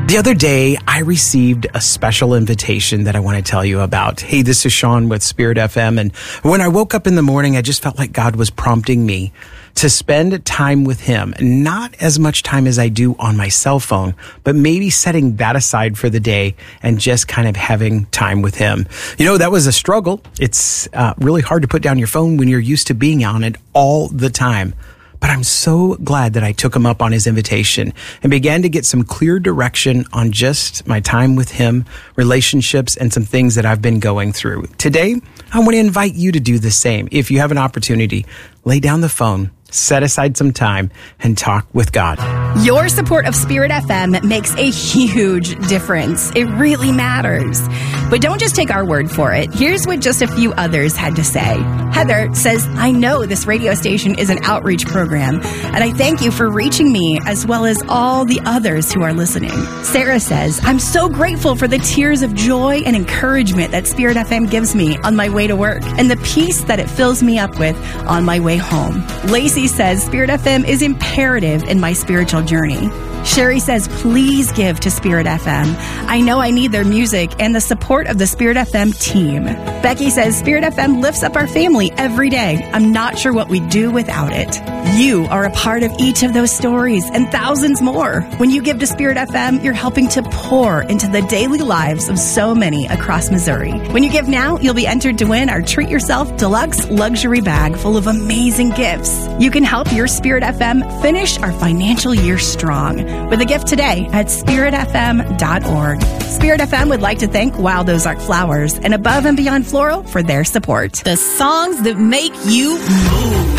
The other day, I received a special invitation that I want to tell you about. Hey, this is Sean with Spirit FM. And when I woke up in the morning, I just felt like God was prompting me to spend time with Him. Not as much time as I do on my cell phone, but maybe setting that aside for the day and just kind of having time with Him. You know, that was a struggle. It's really hard to put down your phone when you're used to being on it all the time. But I'm so glad that I took him up on his invitation and began to get some clear direction on just my time with him, relationships, and some things that I've been going through. Today, I want to invite you to do the same. If you have an opportunity, lay down the phone, set aside some time, and talk with God. Your support of Spirit FM makes a huge difference. It really matters. But don't just take our word for it. Here's what just a few others had to say. Heather says, I know this radio station is an outreach program, and I thank you for reaching me as well as all the others who are listening. Sarah says, I'm so grateful for the tears of joy and encouragement that Spirit FM gives me on my way to work and the peace that it fills me up with on my way home. Lacey says, Spirit FM is imperative in my spiritual journey. Sherry says, please give to Spirit FM. I know I need their music and the support of the Spirit FM team. Becky says, Spirit FM lifts up our family every day. I'm not sure what we'd do without it. You are a part of each of those stories and thousands more. When you give to Spirit FM, you're helping to pour into the daily lives of so many across Missouri. When you give now, you'll be entered to win our Treat Yourself Deluxe Luxury Bag full of amazing gifts. You can help your Spirit FM finish our financial year strong with a gift today at spiritfm.org. Spirit FM would like to thank Wild Ozark Flowers and Above and Beyond Floral for their support. The songs that make you move.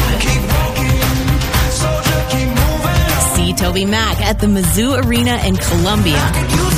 See Toby Mac at the Mizzou Arena in Columbia.